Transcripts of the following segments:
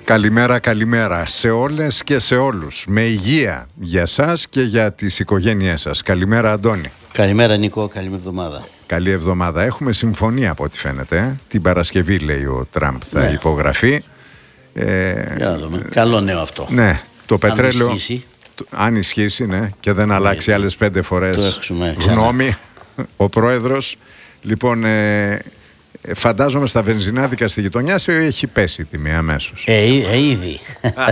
Καλημέρα, καλημέρα σε όλες και σε όλους. Με υγεία για σας και για τις οικογένειές σας. Καλημέρα, Αντώνη. Καλημέρα, Νίκο. Καλή εβδομάδα. Καλή εβδομάδα. Έχουμε συμφωνία από ό,τι φαίνεται. Την Παρασκευή, λέει ο Τραμπ, θα υπογραφεί. Για να δούμε. Καλό νέο αυτό. Ναι, το πετρέλαιο. Αν ισχύσει, ναι, και δεν αλλάξει άλλες 5 φορές γνώμη ο πρόεδρος. Λοιπόν, φαντάζομαι στα βενζινάδικα στη γειτονιά σου έχει πέσει η τιμή αμέσως. Ήδη.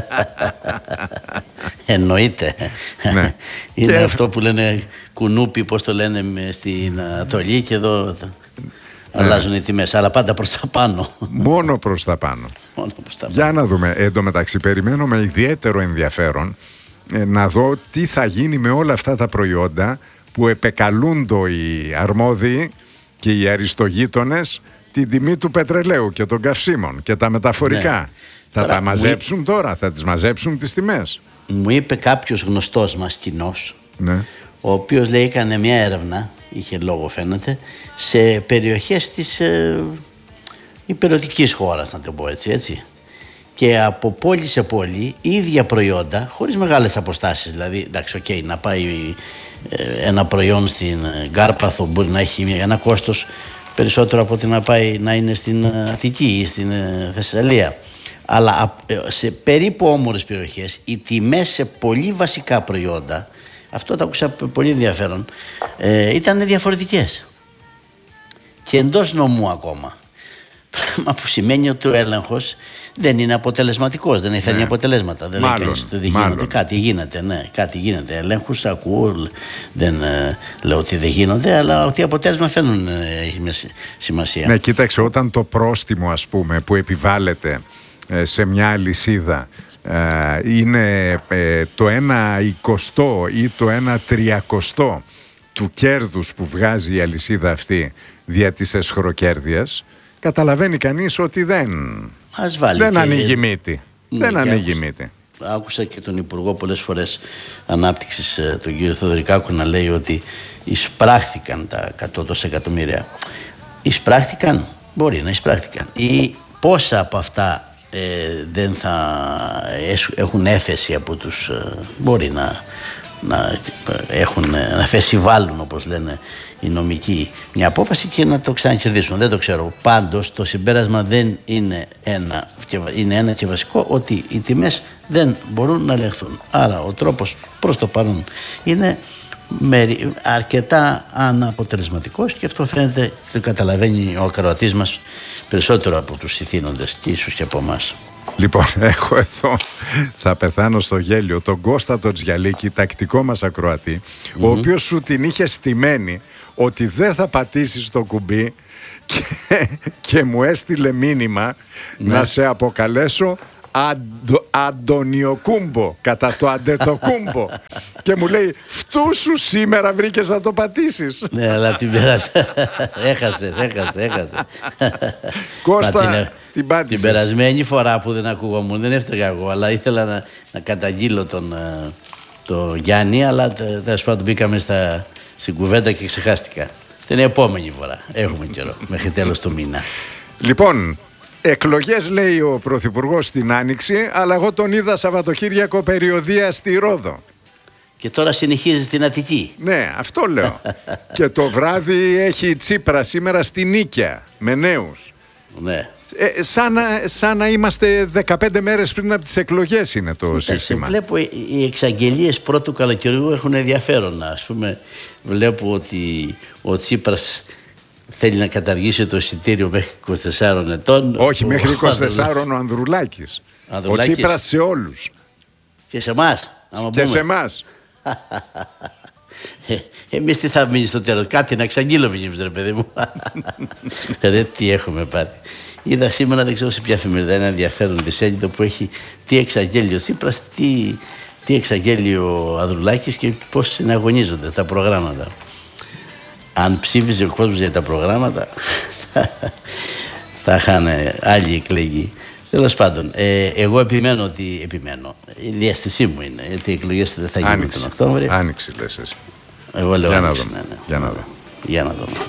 Εννοείται. Ναι. Είναι αυτό που λένε κουνούπι, πώς το λένε στην Ανατολή, και εδώ αλλάζουν οι τιμές, αλλά πάντα προς τα πάνω. Μόνο προς τα πάνω. Για να δούμε. Εν τω μεταξύ, περιμένω με ιδιαίτερο ενδιαφέρον να δω τι θα γίνει με όλα αυτά τα προϊόντα που επεκαλούνται οι αρμόδιοι και οι αριστογείτονες την τιμή του πετρελαίου και των καυσίμων και τα μεταφορικά. Ναι. Θα τα μαζέψουν τώρα, θα τις μαζέψουν τις τιμές. Μου είπε κάποιος γνωστός μας κοινός, ναι, ο οποίος λέει έκανε μια έρευνα, είχε λόγο φαίνεται, σε περιοχές της υπηρετικής χώρας, να το πω έτσι. Και από πόλη σε πόλη, ίδια προϊόντα, χωρίς μεγάλες αποστάσεις. Δηλαδή, εντάξει, να πάει ένα προϊόν στην Γκάρπαθο μπορεί να έχει ένα κόστος περισσότερο από ότι να πάει να είναι στην Αττική ή στην Θεσσαλία. Αλλά σε περίπου όμορες περιοχές, οι τιμές σε πολύ βασικά προϊόντα, αυτό το άκουσα πολύ ενδιαφέρον, ήταν διαφορετικές. Και εντός νομού ακόμα. Πράγμα που σημαίνει ότι ο έλεγχος δεν είναι αποτελεσματικός, δεν φέρνει αποτελέσματα. Δεν γίνεται. Κάτι γίνεται. Ελέγχους ακούω, δεν λέω ότι δεν γίνονται, αλλά ότι αποτέλεσμα φέρνουν έχει σημασία. Ναι, κοίταξε, όταν το πρόστιμο, ας πούμε, που επιβάλλεται σε μια αλυσίδα είναι το 1/20 ή το 1/30 του κέρδους που βγάζει η αλυσίδα αυτή δια της εσχροκέρδειας, καταλαβαίνει κανείς ότι δεν ανοίγει μύτη. Δεν ανοίγει μύτη. Άκουσα και τον Υπουργό πολλές φορές Ανάπτυξης, τον κύριο Θοδωρικάκο, να λέει ότι εισπράχθηκαν τα 100 τόσα εκατομμύρια. Εισπράχθηκαν, μπορεί να εισπράχθηκαν. Ή πόσα από αυτά δεν θα έχουν έφεση από τους, μπορεί να φεσιβάλουν, όπως λένε οι νομικοί, μια απόφαση και να το ξανακερδίσουν. Δεν το ξέρω. Πάντως το συμπέρασμα δεν είναι ένα και βασικό, ότι οι τιμές δεν μπορούν να ελεγχθούν. Άρα ο τρόπος προς το παρόν είναι αρκετά αναποτελεσματικός, και αυτό φαίνεται, το καταλαβαίνει ο ακροατής μας περισσότερο από τους ηθήνοντες και ίσως και από εμάς. Λοιπόν, έχω εδώ, θα πεθάνω στο γέλιο, τον Κώστα τον Τζιαλίκη, τακτικό μας ακροατή, ο οποίος σου την είχε στημένη ότι δεν θα πατήσεις το κουμπί και μου έστειλε μήνυμα να σε αποκαλέσω Αντωνιοκούμπο, κατά το Αντετοκούμπο. Και μου λέει, φτού σου σήμερα βρήκες να το πατήσεις. Ναι, αλλά την πέρασε. Έχασε. Κώστα, την πάτησες. Την περασμένη φορά που δεν ακούγαμουν, δεν έφταιγα εγώ, αλλά ήθελα να καταγγείλω τον Γιάννη, αλλά τέλος πάντων μπήκαμε στην κουβέντα και ξεχάστηκα. Την επόμενη φορά. Έχουμε καιρό, μέχρι τέλος του μήνα. Λοιπόν, εκλογές, λέει ο Πρωθυπουργός, στην Άνοιξη, αλλά εγώ τον είδα Σαββατοκύριακο περιοδεία στη Ρόδο. Και τώρα συνεχίζει στην Αττική. Ναι, αυτό λέω. Και το βράδυ έχει Τσίπρα σήμερα στη Νίκαια με νέους. Ναι. Σαν να είμαστε 15 μέρες πριν από τις εκλογές είναι το σύστημα. Βλέπω οι εξαγγελίες πρώτου καλοκαιριού έχουν ενδιαφέρον. Ας πούμε, βλέπω ότι ο Τσίπρας θέλει να καταργήσει το εισιτήριο μέχρι 24 ετών. Όχι, μέχρι 24 ο Ανδρουλάκης. Ο Τσίπρας σε όλους. Και σε εμάς. Και σε εμάς. Εμείς τι θα μείνει στο τέλος? Κάτι να εξαγγείλω, ρε παιδί μου. Ρε, τι έχουμε πάρει. Είδα σήμερα, δεν ξέρω σε ποια εφημερίδα, ένα ενδιαφέρον δισέλιδο που έχει τι εξαγγέλει ο Τσίπρας, τι εξαγγέλει ο Ανδρουλάκης και πώς συναγωνίζονται τα προγράμματα. Αν ψήφιζε ο κόσμος για τα προγράμματα, θα είχαν άλλοι εκλεγεί. Τέλος πάντων, εγώ επιμένω. Η διαστησή μου είναι, γιατί οι εκλογές δεν θα γίνουν τον Οκτώβριο. Άνοιξη, λες εσύ. Εγώ λέω για άνοιξη. Να δούμε. Ναι. Για να δούμε.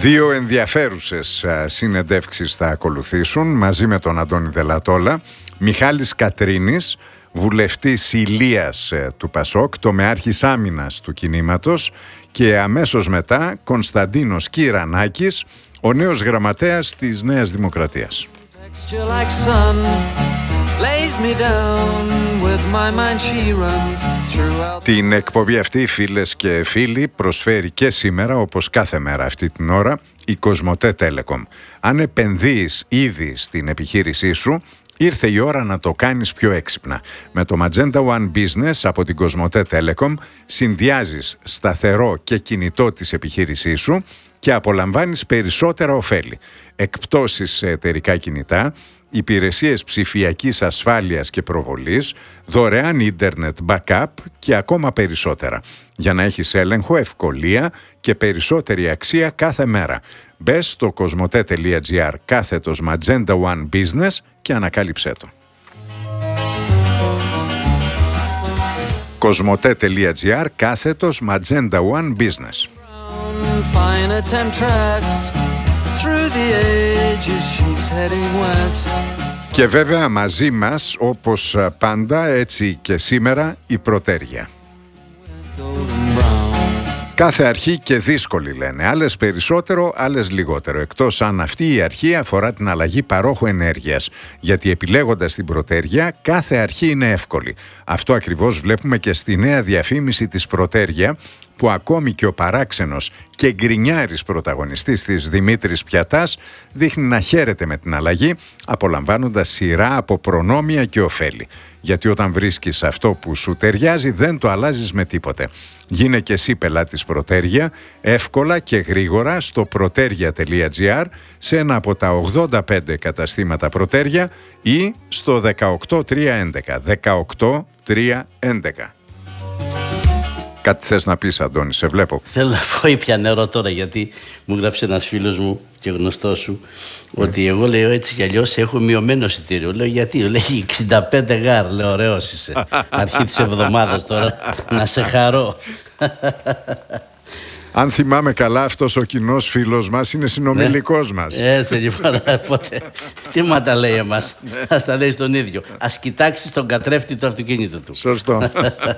Δύο ενδιαφέρουσες συνεντεύξεις θα ακολουθήσουν μαζί με τον Αντώνη Δελατόλα. Μιχάλης Κατρίνης, βουλευτής Ηλίας του Πασόκ, τομεάρχης άμυνας του κινήματος, και αμέσως μετά Κωνσταντίνος Κυρανάκης, ο νέος γραμματέας της Νέας Δημοκρατίας. Την εκπομπή αυτή, φίλες και φίλοι, προσφέρει και σήμερα, όπως κάθε μέρα αυτή την ώρα, η Κοσμοτέ Telecom. Αν επενδύεις ήδη στην επιχείρησή σου, ήρθε η ώρα να το κάνεις πιο έξυπνα. Με το Magenta One Business από την Κοσμοτέ Telecom συνδυάζεις σταθερό και κινητό της επιχείρησής σου και απολαμβάνεις περισσότερα ωφέλη. Εκπτώσεις σε εταιρικά κινητά, υπηρεσίες ψηφιακής ασφάλειας και προβολής, δωρεάν ίντερνετ backup και ακόμα περισσότερα. Για να έχεις έλεγχο, ευκολία και περισσότερη αξία κάθε μέρα. Μπες στο κοσμοτέ.gr /Magenta One Business και ανακάλυψέ το. κοσμοτέ.gr /Magenta One Business. Και βέβαια μαζί μας, όπως πάντα, έτσι και σήμερα, η Πρωτέρια. Κάθε αρχή και δύσκολη, λένε. Άλλες περισσότερο, άλλες λιγότερο. Εκτός αν αυτή η αρχή αφορά την αλλαγή παρόχου ενέργειας. Γιατί επιλέγοντας την Πρωτέρια, κάθε αρχή είναι εύκολη. Αυτό ακριβώς βλέπουμε και στη νέα διαφήμιση της Πρωτέρια, που ακόμη και ο παράξενος και γκρινιάρης πρωταγωνιστής της, Δημήτρης Πιατάς, δείχνει να χαίρεται με την αλλαγή, απολαμβάνοντας σειρά από προνόμια και ωφέλη. Γιατί όταν βρίσκεις αυτό που σου ταιριάζει, δεν το αλλάζεις με τίποτε. Γίνε και εσύ πελάτης Πρωτέρια, εύκολα και γρήγορα στο proteria.gr, σε ένα από τα 85 καταστήματα Πρωτέρια ή στο 18311. 18311. Κάτι θες να πεις, Αντώνη, σε βλέπω. Θέλω να πω ήπια νερό τώρα, γιατί μου γράψε ένας φίλος μου και γνωστός σου ότι εγώ, λέω, έτσι κι αλλιώς έχω μειωμένο εισιτήριο. Λέω, γιατί? Λέει 65 γάρ. Λέω, ωραίος είσαι. Αρχή της εβδομάδας τώρα, να σε χαρώ. Αν θυμάμαι καλά, αυτός ο κοινός φίλος μας είναι συνομιλικός μας. Έτσι λοιπόν, οπότε, τι μα τα λέει εμάς? Ας τα λέει στον ίδιο. Ας κοιτάξει τον καθρέφτη του αυτοκίνητου του. Σωστό.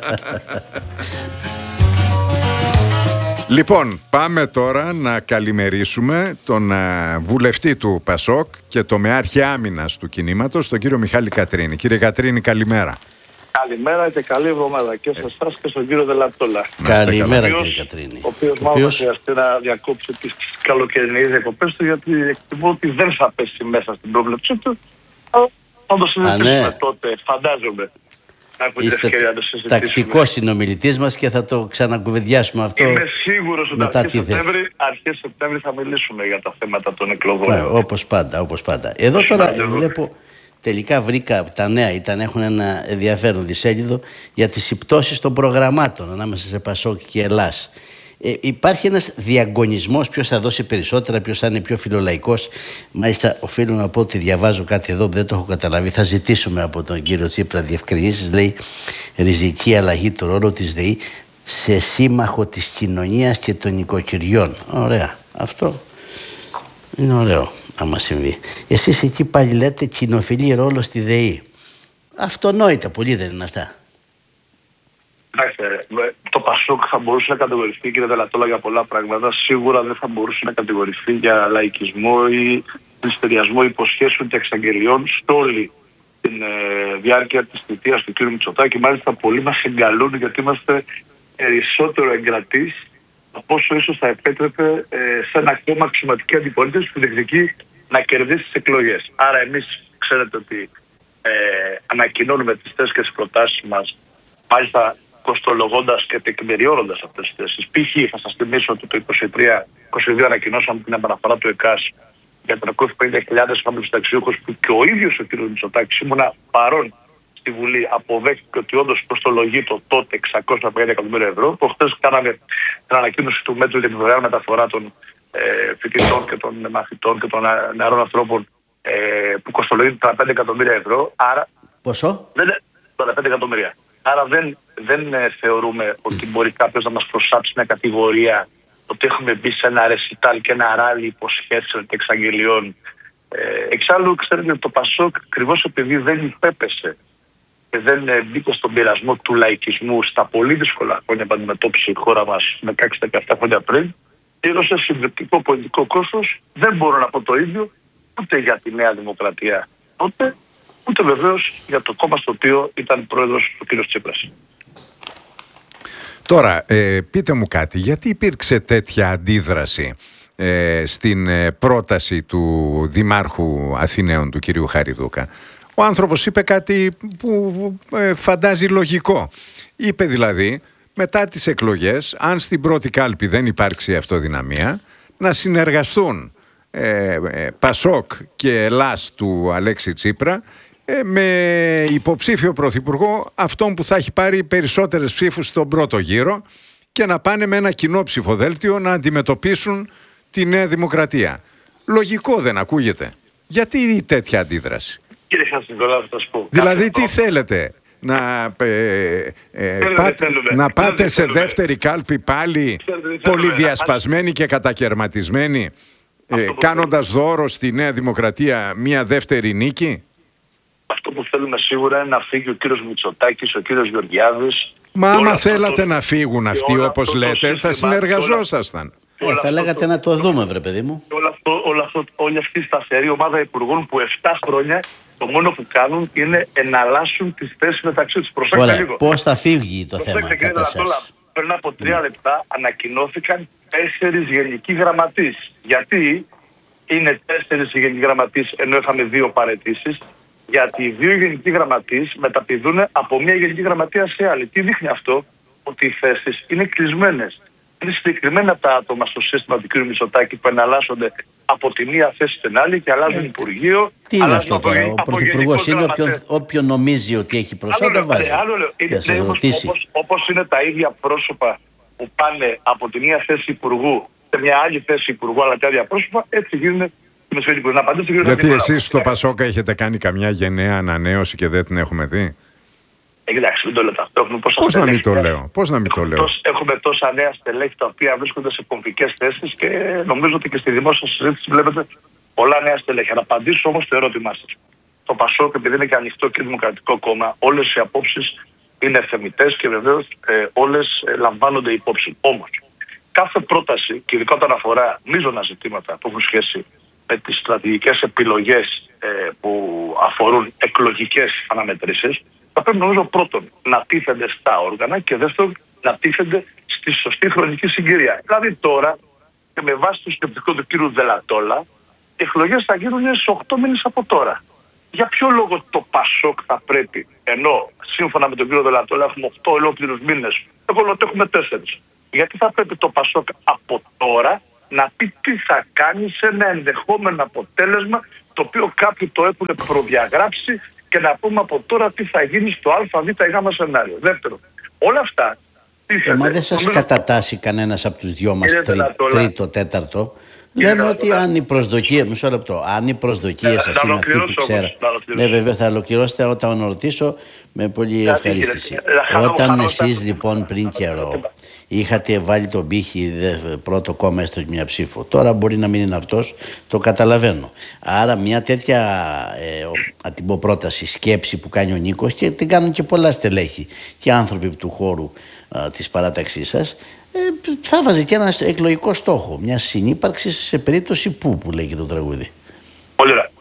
Λοιπόν, πάμε τώρα να καλημερίσουμε τον βουλευτή του Πασόκ και τομεάρχη άμυνας του κινήματος, τον κύριο Μιχάλη Κατρίνη. Κύριε Κατρίνη, καλημέρα. Καλημέρα και καλή εβδομάδα και σε εσάς και στον κύριο Δελατόλα. Καλημέρα, κύριε Κατρίνη. Ο οποίος μάλλον χρειαστεί να διακόψει τις καλοκαιρινές διακοπές του, γιατί εκτιμώ ότι δεν θα πέσει μέσα στην πρόβλεψή του. Θα το συζητήσουμε τότε, φαντάζομαι. Είστε τακτικός συνομιλητής μας και θα το ξανακουβεντιάσουμε αυτό. Είμαι σίγουρος ότι αρχές Σεπτέμβρη θα μιλήσουμε για τα θέματα των εκλογών. Όπως πάντα, όπως πάντα. Εδώ τώρα βλέπω, τελικά βρήκα, τα νέα έχουν ένα ενδιαφέρον δισέλιδο για τις συμπτώσεις των προγραμμάτων ανάμεσα σε Πασόκ και Ελλάς. Υπάρχει ένας διαγωνισμός, ποιος θα δώσει περισσότερα, ποιος θα είναι πιο φιλολαϊκός. Μάλιστα, οφείλω να πω ότι διαβάζω κάτι εδώ που δεν το έχω καταλάβει. Θα ζητήσουμε από τον κύριο Τσίπρα διευκρινήσεις. Λέει, ριζική αλλαγή του ρόλου της ΔΕΗ σε σύμμαχο της κοινωνίας και των οικοκυριών. Ωραία. Αυτό είναι ωραίο άμα συμβεί. Εσείς εκεί πάλι λέτε κοινοφιλή ρόλο στη ΔΕΗ. Αυτονόητα πολύ, δεν είναι αυτά? Το Πασόκ θα μπορούσε να κατηγορηθεί, κύριε Δελατόλα, για πολλά πράγματα. Σίγουρα δεν θα μπορούσε να κατηγορηθεί για λαϊκισμό ή πληστηριασμό υποσχέσεων και εξαγγελιών σε όλη τη διάρκεια της θητείας του κ. Μητσοτάκη. Μάλιστα, πολλοί μας εγκαλούν, γιατί είμαστε περισσότερο εγκρατείς από όσο ίσως θα επέτρεπε σε ένα κόμμα αξιωματική αντιπολίτευση που διεκδικεί να κερδίσει τις εκλογές. Άρα, εμείς ξέρετε ότι ανακοινώνουμε τις θέσεις και τις προτάσεις μας, μάλιστα κοστολογώντας και τεκμηριώνοντας αυτές τις θέσεις. Π.χ. θα σας θυμίσω ότι το 2022 ανακοινώσαμε την επαναφορά του ΕΚΑΣ για 350.000 φάμιλους ταξιούχους, που και ο ίδιος ο κ. Μητσοτάκης, ήμουνα παρόν στη Βουλή, αποδέχτηκε ότι όντως κοστολογεί το τότε 650 εκατομμύρια ευρώ. Προχτές κάναμε την ανακοίνωση του μέτρου για την δωρεάν μεταφορά των φοιτητών και των μαθητών και των νεαρών ανθρώπων, που κοστολογεί 35 εκατομμύρια ευρώ. Άρα, πόσο? 35 εκατομμύρια. Άρα δεν θεωρούμε ότι μπορεί κάποιος να μας προσάψει μια κατηγορία ότι έχουμε μπει σε ένα ρεσιτάλ και ένα ράλι υποσχέσεων και εξαγγελιών. Εξάλλου, ξέρετε, το Πασόκ, ακριβώς επειδή δεν υπέπεσε και δεν μπήκε στον πειρασμό του λαϊκισμού στα πολύ δύσκολα χρόνια που αντιμετώπισε η χώρα μας 16-17 χρόνια πριν, πλήρωσε συντριπτικό πολιτικό κόστος. Δεν μπορώ να πω το ίδιο ούτε για τη Νέα Δημοκρατία τότε, ούτε βεβαίως για το κόμμα στο οποίο ήταν πρόεδρος ο κ. Τσίπρας. Τώρα, πείτε μου κάτι, γιατί υπήρξε τέτοια αντίδραση στην πρόταση του Δημάρχου Αθηναίων, του κυρίου Χαριδούκα? Ο άνθρωπος είπε κάτι που φαντάζει λογικό. Είπε δηλαδή, μετά τις εκλογές, αν στην πρώτη κάλπη δεν υπάρξει αυτοδυναμία, να συνεργαστούν Πασόκ και Ελλάς του Αλέξη Τσίπρα με υποψήφιο πρωθυπουργό αυτόν που θα έχει πάρει περισσότερες ψήφους στον πρώτο γύρο και να πάνε με ένα κοινό ψηφοδέλτιο να αντιμετωπίσουν τη Νέα Δημοκρατία. Λογικό δεν ακούγεται? Γιατί τέτοια αντίδραση? Κύριε Χατζηνικολάου, θα σας πω. Δηλαδή τι θέλετε? Να πάτε σε δεύτερη κάλπη πάλι πολυδιασπασμένοι και κατακερματισμένοι, κάνοντας δώρο στη Νέα Δημοκρατία μια δεύτερη νίκη? Αυτό που θέλουμε σίγουρα είναι να φύγει ο κύριος Μητσοτάκης, ο κύριος Γεωργιάδης. Μα άμα θέλατε να φύγουν αυτοί όπως λέτε, θα συνεργαζόσασταν. Θα λέγατε να το δούμε, βρε παιδί μου. Όλη αυτή η σταθερή ομάδα υπουργών που 7 χρόνια το μόνο που κάνουν είναι εναλλάσσουν τις θέσεις μεταξύ τους. Προσέξτε λίγο. Πώς θα φύγει το θέμα κατά εσάς? Πριν από 3 λεπτά ανακοινώθηκαν 4 γενικοί γραμματείς. Γιατί είναι 4 οι γενικοί γραμματείς ενώ είχαμε 2 παραιτήσεις? Γιατί οι 2 γενικοί γραμματείς μεταπηδούν από μια γενική γραμματεία σε άλλη. Τι δείχνει αυτό? Ότι οι θέσεις είναι κλεισμένες. Είναι συγκεκριμένα τα άτομα στο σύστημα του κ. Μητσοτάκη που εναλλάσσονται από τη μία θέση στην άλλη και αλλάζουν υπουργείο. Τι είναι αυτό τώρα? Ο πρωθυπουργός είναι όποιον νομίζει ότι έχει προσόντα βάζει. Όπως είναι τα ίδια πρόσωπα που πάνε από τη μία θέση υπουργού σε μια άλλη θέση υπουργού, αλλά τα ίδια πρόσωπα, έτσι γίνουν. Γιατί εσείς στο Πασόκα έχετε κάνει καμιά γενναία ανανέωση και δεν την έχουμε δει? Εντάξει, μην το λέτε αυτό. Πώς να μην το λέω? Έχουμε τόσα νέα στελέχη τα οποία βρίσκονται σε κομβικές θέσεις και νομίζω ότι και στη δημόσια συζήτηση βλέπετε πολλά νέα στελέχη. Να απαντήσω όμως το ερώτημά σας. Το Πασόκ, επειδή είναι και ανοιχτό και δημοκρατικό κόμμα, όλες οι απόψεις είναι θεμιτές και βεβαίως όλες λαμβάνονται υπόψη. Όμως, κάθε πρόταση, και ειδικά όταν αφορά μείζωνα ζητήματα που έχουν σχέση με τις στρατηγικές επιλογές που αφορούν εκλογικές αναμετρήσεις, θα πρέπει νομίζω πρώτον να τίθενται στα όργανα και δεύτερον να τίθενται στη σωστή χρονική συγκυρία. Δηλαδή τώρα, και με βάση το σκεπτικό του κ. Δελατόλα, οι εκλογές θα γίνουν σε 8 μήνες από τώρα. Για ποιο λόγο το Πασόκ θα πρέπει, ενώ σύμφωνα με τον κ. Δελατόλα έχουμε 8 ολόκληρους μήνες, εγώ λέω ότι έχουμε 4. Γιατί θα πρέπει το Πασόκ από τώρα να πει τι θα κάνει σε ένα ενδεχόμενο αποτέλεσμα το οποίο κάποιοι το έχουν προδιαγράψει και να πούμε από τώρα τι θα γίνει στο α, β ή γ σενάριο. Δεύτερον, όλα αυτά... Μα δεν σας κατατάσσει κανένας από τους δυο μας τρίτο, τέταρτο? Λέμε ότι αν οι προσδοκίες, μισό λεπτό, αν οι προσδοκίες σας είναι αυτοί που ξέρω. Ναι, βέβαια, θα ολοκληρώσετε όταν ρωτήσω με πολύ ευχαρίστηση. Όταν εσείς λοιπόν πριν καιρό είχατε βάλει τον πύχη πρώτο κόμμα έστω μια ψήφο, τώρα μπορεί να μην είναι αυτός, το καταλαβαίνω. Άρα μια τέτοια πρόταση, σκέψη που κάνει ο Νίκος, και την κάνουν και πολλά στελέχη και άνθρωποι του χώρου της παράταξής σας, θα βάζει και ένα εκλογικό στόχο, μια συνύπαρξη σε περίπτωση που λέγει το τραγούδι. Πολύ ωραία.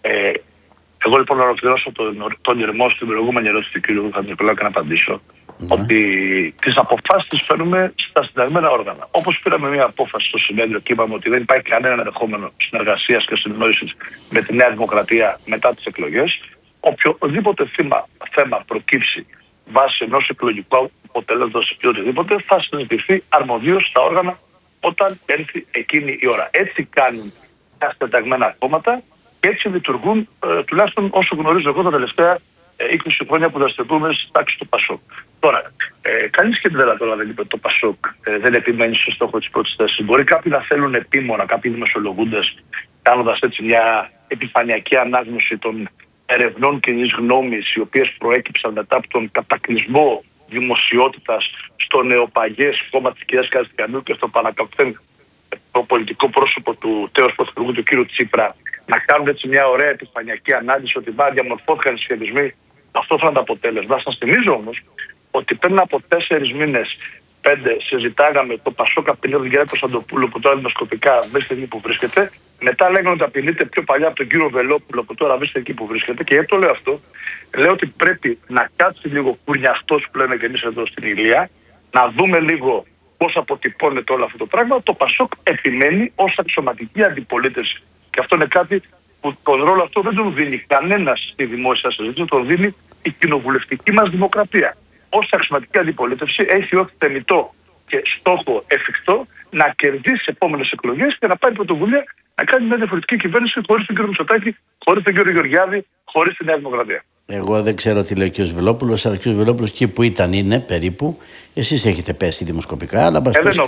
Εγώ λοιπόν να ολοκληρώσω τον ηρμό στην προηγούμενη ερώτηση του κ. Χατζηνικολάου και να απαντήσω ότι τις αποφάσεις τις φέρνουμε στα συνταγμένα όργανα. Όπως πήραμε μια απόφαση στο συνέδριο και είπαμε ότι δεν υπάρχει κανένα ενδεχόμενο συνεργασίας και συνεννόησης με τη Νέα Δημοκρατία μετά τις εκλογές, οποιοδήποτε θέμα προκύψει βάσει ενός εκλογικού αποτελέσματος ή οτιδήποτε θα συζητηθεί αρμοδίως στα όργανα όταν έρθει εκείνη η ώρα. Έτσι κάνουν τα συνταγμένα κόμματα και έτσι λειτουργούν τουλάχιστον όσο γνωρίζω εγώ τα τελευταία 20 χρόνια που δραστηριοποιούμε στη τάξη του Πασόκ. Τώρα, κανείς και τώρα δεν είπε το Πασόκ δεν επιμένει στο στόχο της πρώτης θέσης. Μπορεί κάποιοι να θέλουν επίμονα, κάποιοι δημοσιολογούντες, κάνοντας έτσι μια επιφανειακή ανάγνωση των ερευνών κοινής γνώμης, οι οποίες προέκυψαν μετά από τον κατακλυσμό δημοσιότητας στο νεοπαγές κόμμα της κυρίας Καριστιανού και στο πανακαπτέν το πολιτικό πρόσωπο του τέος πρωθυπουργού του κ. Τσίπρα να κάνουν έτσι μια ωραία επιφανειακή ανάλυση ότι διαμορφώθηκαν οι σχετισμοί. Αυτό θα είναι το αποτέλεσμα. Σας θυμίζω όμως ότι πριν από 4 μήνες, 5, συζητάγαμε το Πασόκ απειλεί τον κύριο Κωνσταντοπούλου που τώρα δημοσκοπικά βρίσκεται εκεί που βρίσκεται. Μετά λέγανε ότι απειλείται πιο παλιά από τον κύριο Βελόπουλο που τώρα βρίσκεται εκεί που βρίσκεται. Και γιατί το λέω αυτό? Λέω ότι πρέπει να κάτσει λίγο κουρνιαχτός που λέμε και εμείς εδώ στην Ηλία, να δούμε λίγο πώς αποτυπώνεται όλο αυτό το πράγμα. Το Πασόκ επιμένει ως αξιωματική αντιπολίτευση. Και αυτό είναι κάτι που τον ρόλο αυτό δεν τον δίνει κανένας στη δημόσια συζήτηση, τον δίνει η κοινοβουλευτική μας δημοκρατία. Ως αξιωματική αντιπολίτευση έχει ως θεμιτό και στόχο εφικτό να κερδίσει επόμενες εκλογές και να πάρει πρωτοβουλία να κάνει μια διαφορετική κυβέρνηση χωρίς τον κύριο Μητσοτάκη, χωρίς τον κύριο Γεωργιάδη, χωρίς τη Νέα Δημοκρατία. Εγώ δεν ξέρω τι λέει ο κ. Βελόπουλος, αλλά ο κ. Βελόπουλος εκεί που ήταν είναι περίπου. Εσείς έχετε πέσει δημοσκοπικά, αλλά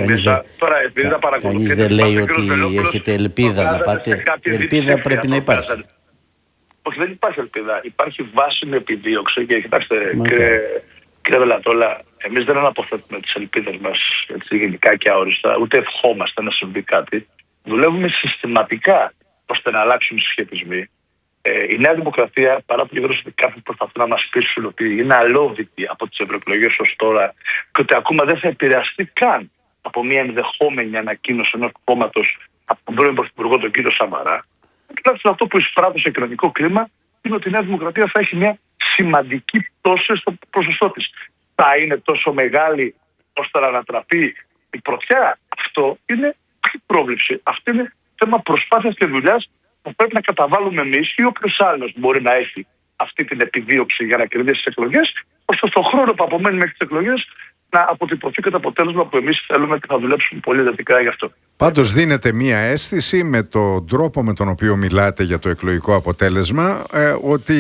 κανείς δεν λέει ότι έχετε ελπίδα να πάτε. Η ελπίδα πρέπει να υπάρχει. Όχι, δεν υπάρχει ελπίδα. Υπάρχει βάσιμη επιδίωξη και κοιτάξτε, κύριε Βελατόλα, εμείς δεν αναποθέτουμε τις ελπίδες μας γενικά και αόριστα, ούτε ευχόμαστε να συμβεί κάτι. Δουλεύουμε συστηματικά ώστε να αλλάξουν οι συσχετισμοί. Η Νέα Δημοκρατία, παρά το γεγονός ότι κάποιοι προσπαθούν να μας πείσουν ότι είναι αλόβητη από τις ευρωεκλογές ως τώρα και ότι ακόμα δεν θα επηρεαστεί καν από μια ενδεχόμενη ανακοίνωση ενός κόμματος από τον πρώην Πρωθυπουργό, τον κύριο Σαμαρά, τουλάχιστον αυτό που εισπράττει σε κοινωνικό κλίμα είναι ότι η Νέα Δημοκρατία θα έχει μια σημαντική πτώση στο ποσοστό της. Θα είναι τόσο μεγάλη ώστε να ανατραπεί η πρωτιά? Αυτό είναι πρόβλεψη. Αυτό είναι θέμα προσπάθειας και δουλειάς που πρέπει να καταβάλουμε εμείς ή όποιος άλλος μπορεί να έχει αυτή την επιδίωξη για να κερδίσει τις εκλογές, ώστε στον χρόνο που απομένει μέχρι τις εκλογές να αποτυπωθεί και το αποτέλεσμα που εμείς θέλουμε και θα δουλέψουμε πολύ εντατικά γι' αυτό. Πάντως δίνεται μία αίσθηση με τον τρόπο με τον οποίο μιλάτε για το εκλογικό αποτέλεσμα ότι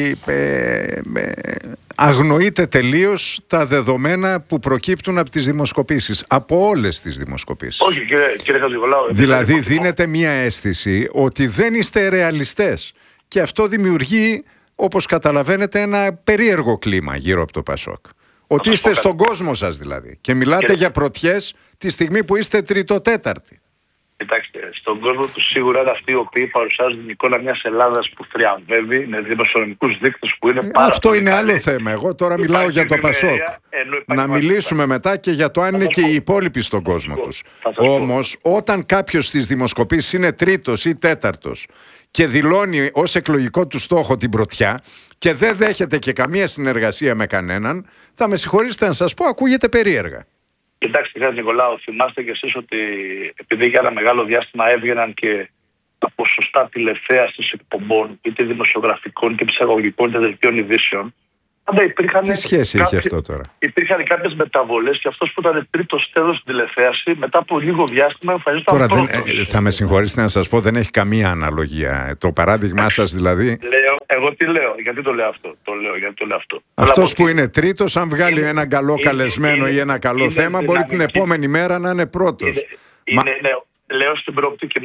αγνοείτε τελείως τα δεδομένα που προκύπτουν από τις δημοσκοπήσεις, από όλες τις δημοσκοπήσεις. Όχι κύριε Χατζηγολάου. Δηλαδή δίνεται μία αίσθηση ότι δεν είστε ρεαλιστές και αυτό δημιουργεί, όπως καταλαβαίνετε, ένα περίεργο κλίμα γύρω από το Πασόκ. Ότι είστε στον κόσμο σας δηλαδή και μιλάτε για πρωτιές τη στιγμή που είστε τριτοτέταρτοι. Κοιτάξτε, στον κόσμο του σίγουρα είναι αυτοί οι οποίοι παρουσιάζουν την εικόνα μιας Ελλάδας που θριαμβεύει με δημοσιονομικούς δείκτες που είναι πάρα αυτό πολύ είναι καλή. Άλλο θέμα. Εγώ τώρα μιλάω για το Πασόκ. Να μιλήσουμε μετά και για το αν είναι και οι υπόλοιποι στον κόσμο τους. Όμως όταν κάποιος στις δημοσκοπήσεις είναι τρίτος ή τέταρτος και δηλώνει ως εκλογικό του στόχο την πρωτιά και δεν δέχεται και καμία συνεργασία με κανέναν, θα με συγχωρήσετε να σας πω, ακούγεται περίεργα. Κοιτάξτε κύριε Νικολάου, θυμάστε κι εσείς ότι επειδή για ένα μεγάλο διάστημα έβγαιναν και τα ποσοστά τηλεθέασης εκπομπών είτε δημοσιογραφικών είτε ψαγωγικών είτε δελτίων ειδήσεων, πάντα υπήρχαν. Τι σχέση έχει αυτό τώρα? Υπήρχαν κάποιες μεταβολές και αυτός που ήταν τρίτος τέλος στην τηλεθέαση, μετά από λίγο διάστημα εμφανίζονταν πρώτος. Θα με συγχωρήσετε να σας πω, δεν έχει καμία αναλογία. Το παράδειγμά σας δηλαδή. Εγώ τι λέω, γιατί το λέω αυτό? Γιατί το λέω αυτό. Αυτός που είναι τρίτος, αν βγάλει ένα καλό καλεσμένο ή ένα καλό θέμα, μπορεί την επόμενη μέρα να είναι πρώτος. Λέω στην προοπτική